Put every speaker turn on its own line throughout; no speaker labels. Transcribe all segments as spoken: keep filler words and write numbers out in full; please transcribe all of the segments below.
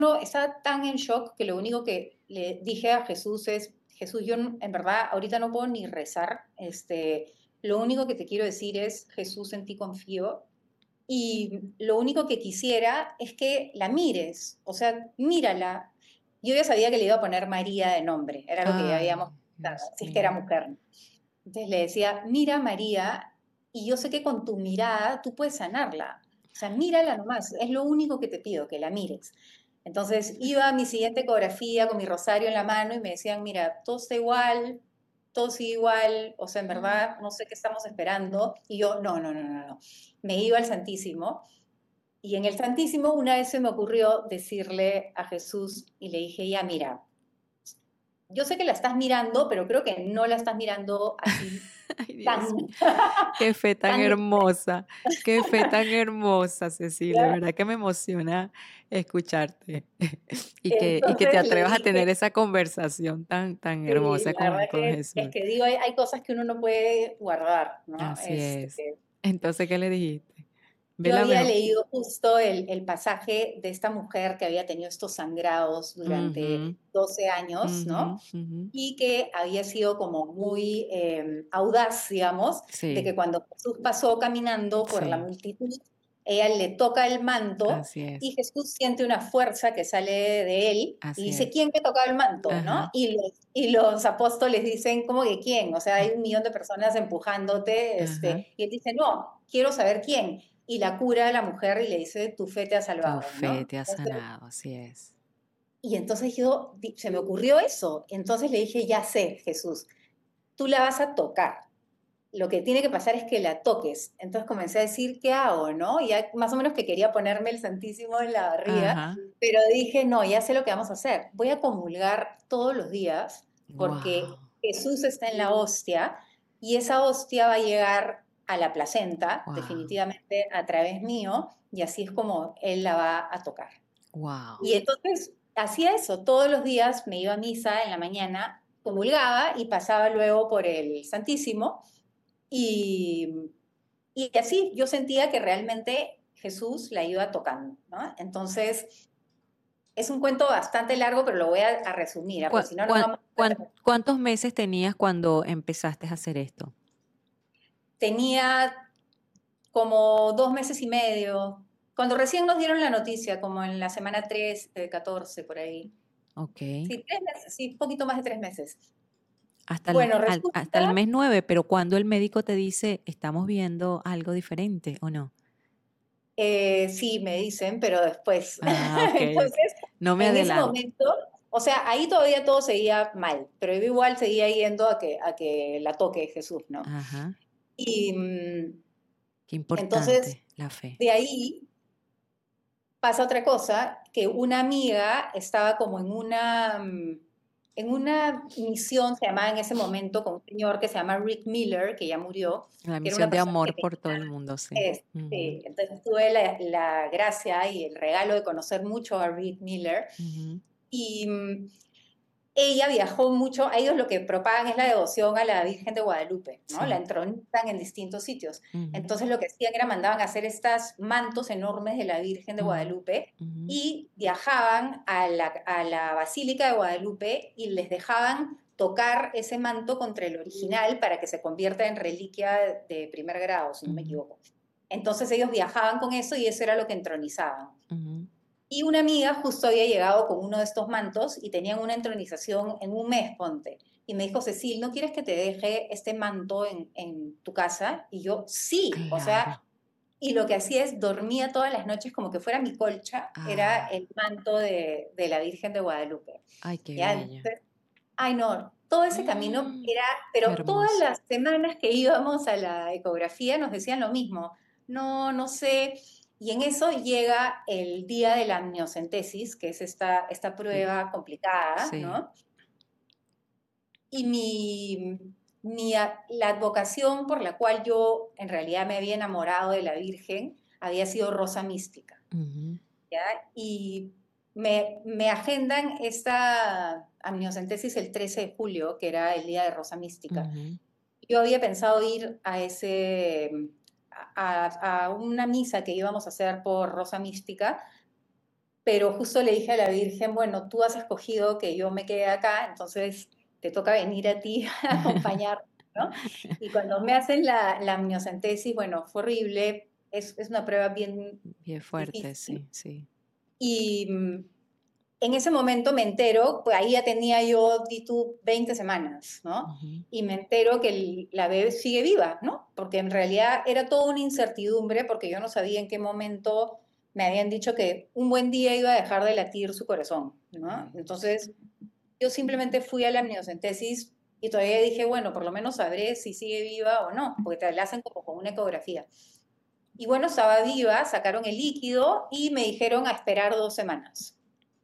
no, estaba tan en shock que lo único que le dije a Jesús es, Jesús, yo no- en verdad ahorita no puedo ni rezar, este, lo único que te quiero decir es, Jesús, en ti confío, y lo único que quisiera es que la mires, o sea, mírala. Yo ya sabía que le iba a poner María de nombre, era lo que ya habíamos
Ay,
pensado,
Dios
si es que era
mío.
mujer. Entonces le decía, mira María, y yo sé que con tu mirada tú puedes sanarla. O sea, mírala nomás, es lo único que te pido, que la mires. Entonces iba a mi siguiente ecografía con mi rosario en la mano y me decían, mira, todo está igual, todo sigue igual, o sea, en verdad no sé qué estamos esperando. Y yo, no, no, no, no, no. Me iba al Santísimo y en el Santísimo una vez se me ocurrió decirle a Jesús y le dije, ya, mira, yo sé que la estás mirando, pero creo que no la estás mirando así
Ay, Dios
tan,
mío. Qué fe tan
tan de
hermosa, qué fe tan hermosa, Cecilia. De
cerca.
verdad que me emociona escucharte y que, y que te
Entonces le
atrevas a tener
dije,
esa conversación tan, tan
sí,
hermosa
la verdad
con, con
que es
Jesús.
que digo, hay, hay cosas que uno no puede guardar, ¿no?
Así es.
Este,
Entonces, ¿qué le dijiste?
yo
Vela
había
mejor.
leído justo el, el pasaje de esta mujer que había tenido estos sangrados
Ujú,
durante doce años,
ujú,
¿no?
ujú.
Y que había sido como muy eh, audaz, digamos, de
Sí,
que cuando Jesús pasó caminando por la
sí,
multitud, ella le toca el manto
así
y
es,
Jesús siente una fuerza que sale de él y
así
dice,
es.
¿quién me tocaba el manto? ¿No?
Ajá,
Y los, y los apóstoles dicen, ¿cómo que quién? O sea, hay un millón de personas empujándote,
ajá.
este, y él dice, no, quiero saber quién. Y la cura a la mujer y le dice, tu fe te ha
Tu
salvado,
fe
¿no?
te ha
Entonces,
sanado, así es.
y entonces yo, di- se me ocurrió eso. Entonces le dije, ya sé, Jesús, tú la vas a tocar. Lo que tiene que pasar es que la toques. Entonces comencé a decir, ¿qué hago, no? Ya más o menos que quería ponerme el Santísimo en la barriga,
Ajá.
pero dije, no, ya sé lo que vamos a hacer. Voy a comulgar todos los días porque
Wow,
Jesús está en la hostia y esa hostia va a llegar a la placenta,
wow,
definitivamente a través mío, y así es como Él la va a tocar.
wow.
Y entonces hacía eso, todos los días me iba a misa en la mañana, comulgaba y pasaba luego por el Santísimo y, y así yo sentía que realmente Jesús la iba tocando, ¿no? Entonces es un cuento bastante largo, pero lo voy a, a resumir, ¿ah? Porque
¿Cuá-
si no, no
cuán-
vamos
cuán-
a...
¿Cuántos meses tenías cuando empezaste a hacer esto?
Tenía como dos meses y medio, cuando recién nos dieron la noticia, como en la semana tres de catorce por ahí.
Ok.
Sí, tres meses, sí, un poquito más de tres meses.
Hasta el,
Bueno,
al- hasta el
resulta,
mes nueve, pero cuando el médico te dice, estamos viendo algo diferente o no.
eh, sí, me dicen, pero después.
Ah, ok, ok.
Entonces,
No me
en ese
adelanto.
momento, o sea, ahí todavía todo seguía mal, pero yo igual seguía yendo a que, a que la toque Jesús, ¿no?
Ajá.
Y mm,
Qué
entonces,
importante la fe.
de ahí pasa otra cosa, que una amiga estaba como en una, mm, en una misión, se llamaba en ese momento, con un señor que se llama Rick Miller, que ya murió,
La
que era
misión
una
de
persona que
amor por todo
tenía
el mundo, sí. Ujú,
este, entonces tuve la, la gracia y el regalo de conocer mucho a Rick Miller
ujú,
y mm, ella viajó mucho, a ellos lo que propagan es la devoción a la Virgen de Guadalupe, ¿no? La
sí.
entronizan en distintos sitios.
Ujú,
Entonces lo que hacían era mandaban a hacer estas mantos enormes de la Virgen de
ujú,
Guadalupe
ujú,
y viajaban a la, a la Basílica de Guadalupe y les dejaban tocar ese manto contra el original para que se convierta en reliquia de primer grado, si no me
ujú,
equivoco. Entonces ellos viajaban con eso y eso era lo que entronizaban.
ujú.
Y una amiga justo había llegado con uno de estos mantos y tenían una entronización en un mes, ponte. Y me dijo, Cecil, ¿no quieres que te deje este manto en, en tu casa? Y yo, sí, o
Claro.
sea, y lo que hacía es dormía todas las noches como que fuera mi colcha, era
Ah,
el manto de, de la Virgen de Guadalupe.
ay, qué
¿Ya?
bello.
Entonces, ay, no, todo ese camino
Mm,
era,
qué
pero todas
hermoso.
las semanas que íbamos a la ecografía nos decían lo mismo, no, no sé, y en eso llega el día de la amniocentesis, que es esta, esta
Sí,
prueba complicada,
sí.
¿no? Y mi, mi, a- la advocación por la cual yo en realidad me había enamorado de la Virgen había sido Rosa Mística.
Ujú,
¿Ya? Y me, me agendan esta amniocentesis el trece de julio, que era el día de Rosa Mística.
ujú,
Yo había pensado ir a ese, a, a una misa que íbamos a hacer por Rosa Mística, pero justo le dije a la Virgen, bueno, tú has escogido que yo me quede acá, entonces te toca venir a ti a acompañar, ¿no? Y cuando me hacen la, la amniocentesis, bueno, fue horrible, es, es una prueba bien
Bien fuerte,
difícil.
sí, sí.
Y mm, en ese momento me entero, pues ahí ya tenía yo, di tú, veinte semanas, ¿no?
Ujú.
Y me entero que el- la bebé sigue viva, ¿no? Porque en realidad era toda una incertidumbre porque yo no sabía en qué momento me habían dicho que un buen día iba a dejar de latir su corazón, ¿no?
Ay, Dios.
Entonces yo simplemente fui a la amniocentesis y todavía dije, bueno, por lo menos sabré si sigue viva o no, porque te la hacen como con una ecografía. Y bueno, estaba viva, sacaron el líquido y me dijeron a esperar dos semanas.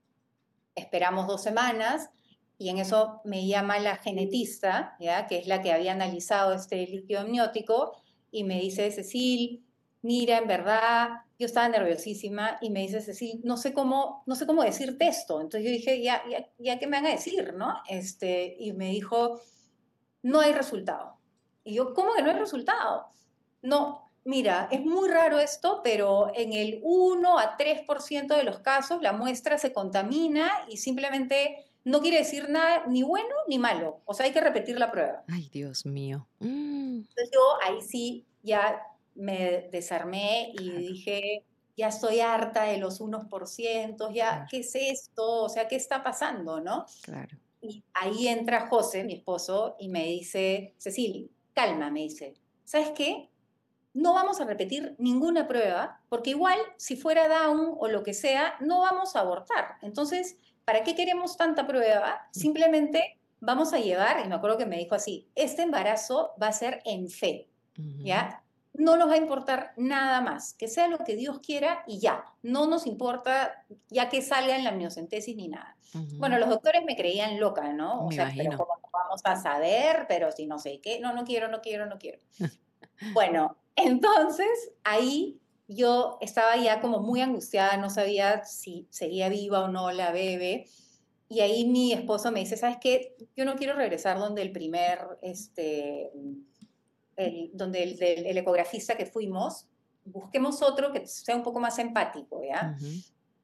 Esperamos dos semanas y en eso me llama la genetista, ¿ya? Que es la que había analizado este líquido amniótico, y me dice, Cecil, mira, en verdad, yo estaba nerviosísima, y me dice, Cecil, no sé cómo, no sé cómo decirte esto. Entonces yo dije, ya, ya, ya qué me van a decir, ¿no? Este, y me dijo, no hay resultado. Y yo, ¿cómo que no hay resultado? No, mira, es muy raro esto, pero en el uno a tres por ciento de los casos la muestra se contamina y simplemente no quiere decir nada ni bueno ni malo. O sea, hay que repetir la prueba.
Ay, Dios mío. Mm,
Entonces yo ahí sí ya me desarmé y
claro,
dije, ya estoy harta de los unos por ciento, ya,
claro,
¿qué es esto? O sea, ¿qué está pasando, no?
claro.
Y ahí entra José, mi esposo, y me dice, Cecil, calma, me dice, ¿sabes qué? No vamos a repetir ninguna prueba, porque igual si fuera Down o lo que sea, no vamos a abortar. Entonces, ¿para qué queremos tanta prueba? Simplemente vamos a llevar, y me acuerdo que me dijo así, este embarazo va a ser en fe,
Ujú,
¿ya? No nos va a importar nada más, que sea lo que Dios quiera y ya. No nos importa ya que salga en la amniocentesis ni nada. Bueno,
ujú.
los doctores me creían loca, ¿no? O
Me
sea, pero
imagino.
¿cómo no vamos a saber? Pero si no sé qué, no, no quiero, no quiero, no quiero. Bueno, entonces ahí yo estaba ya como muy angustiada, no sabía si seguía viva o no la bebé. Y ahí mi esposo me dice, ¿sabes qué? Yo no quiero regresar donde el primer, este, el, donde el, del- el ecografista que fuimos, busquemos otro que sea un poco más empático, ¿ya?
Ujú.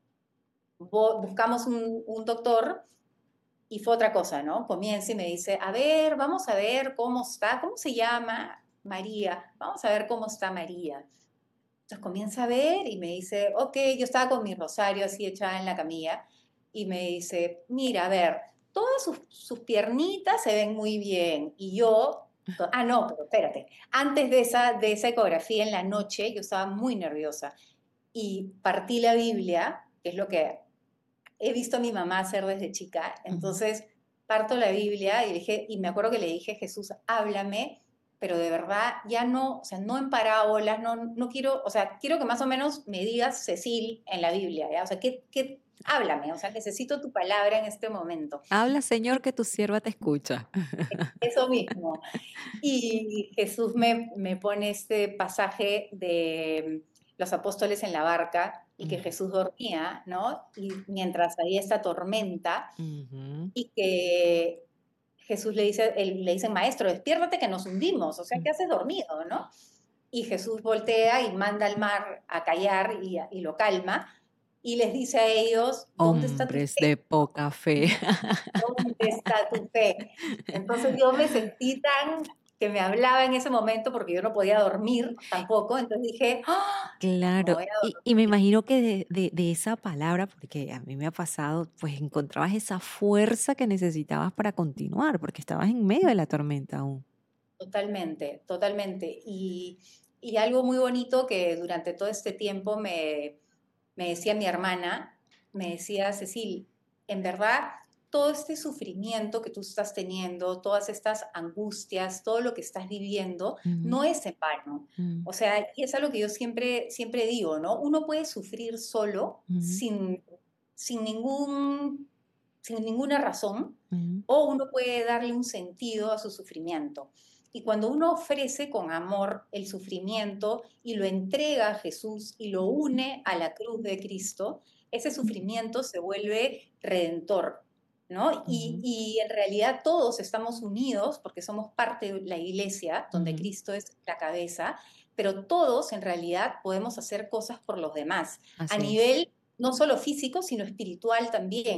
Bo- Buscamos un, un doctor y fue otra cosa, ¿no? Comienza y me dice, a ver, vamos a ver cómo está, ¿cómo se llama? María, vamos a ver cómo está María. Entonces comienza a ver y me dice, ok, yo estaba con mi rosario así echada en la camilla, y me dice, mira, a ver, todas sus, sus piernitas se ven muy bien. Y yo, ah, no, pero espérate, antes de esa, de esa ecografía en la noche, yo estaba muy nerviosa y partí la Biblia, que es lo que he visto a mi mamá hacer desde chica.
Ujú.
Entonces parto la Biblia y, dije, y me acuerdo que le dije, Jesús, háblame, pero de verdad ya no, o sea, no en parábolas, no, no quiero, o sea, quiero que más o menos me digas Cecil en la Biblia, ¿ya? O sea, ¿qué, qué, háblame, o sea, necesito tu palabra en este momento.
Habla, Señor,
Y
que tu sierva te escucha.
eso mismo. Y Jesús me, me pone este pasaje de los apóstoles en la barca y que
Ujú,
Jesús dormía, ¿no? Y mientras había esta tormenta,
ujú,
y que Jesús le dice, él, le dice, maestro, despiértate que nos hundimos, o sea,
mm.
¿qué haces dormido, no? Y Jesús voltea y manda al mar a callar y, y lo calma, y les dice a ellos, ¿dónde está tu
Hombres de
fe?
poca fe.
¿Dónde está tu fe? Entonces yo me sentí tan que me hablaba en ese momento porque yo no podía dormir tampoco, entonces dije, ¡ah! Me
Claro,
voy a
y y me
dormir.
imagino que de de de esa palabra, porque a mí me ha pasado, pues encontrabas esa fuerza que necesitabas para continuar, porque estabas en medio de la tormenta aún.
Totalmente, totalmente. Y, y algo muy bonito que durante todo este tiempo me, me decía mi hermana, me decía, Cecil, en verdad, todo este sufrimiento que tú estás teniendo, todas estas angustias, todo lo que estás viviendo,
Ujú,
no es en vano.
mm,
O sea, y es algo que yo siempre, siempre digo, ¿no? Uno puede sufrir solo,
ujú,
sin, sin ningún, sin ninguna razón,
ujú,
o uno puede darle un sentido a su sufrimiento. Y cuando uno ofrece con amor el sufrimiento y lo entrega a Jesús y lo une a la cruz de Cristo, ese sufrimiento se vuelve redentor, ¿no? Y,
ujú,
y en realidad todos estamos unidos porque somos parte de la iglesia, donde
ujú.
Cristo es la cabeza, pero todos en realidad podemos hacer cosas por los demás. A
Así es.
nivel no solo físico, sino espiritual también.